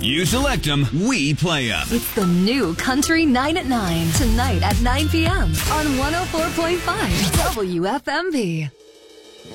You select them, we play them. It's the new Country Night at 9. Tonight at 9 p.m. on 104.5 WFMV.